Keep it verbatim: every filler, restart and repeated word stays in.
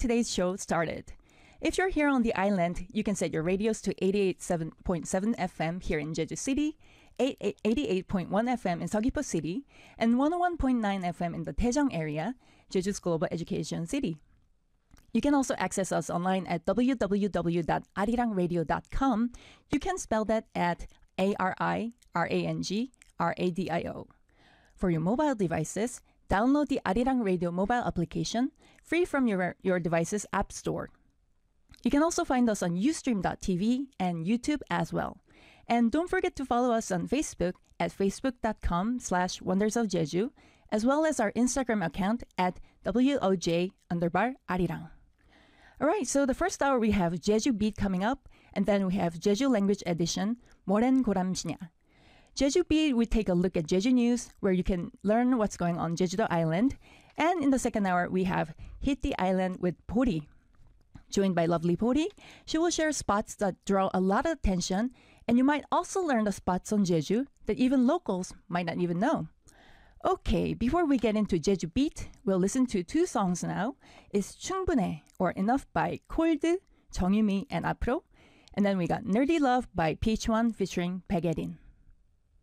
today's show started. If you're here on the island, you can set your radios to eighty-eight point seven F M here in Jeju City, eighty-eight point one F M in Seogwipo City, and one oh one point nine F M in the Daejeong area, Jeju's global education city. You can also access us online at w w w dot arirangradio dot com. You can spell that at A R I R A N G R A D I O. For your mobile devices, download the Arirang Radio mobile application, free from your, your device's app store. You can also find us on ustream dot t v and YouTube as well. And don't forget to follow us on Facebook at facebook.com slash wonders of Jeju, as well as our Instagram account at woj underbar arirang. Alright, so the first hour we have Jeju Beat coming up, and then we have Jeju Language Edition, Moren Goramshnya. Jeju Beat, we take a look at Jeju News, where you can learn what's going on Jeju-do Island. And in the second hour, we have Hit the Island with Pori. Joined by lovely Pori, she will share spots that draw a lot of attention, and you might also learn the spots on Jeju that even locals might not even know. Okay, before we get into Jeju Beat, we'll listen to two songs now. It's 충분해, or Enough by Cold, 정유미, and Apro. And then we got Nerdy Love by P H one featuring Baek Yerin.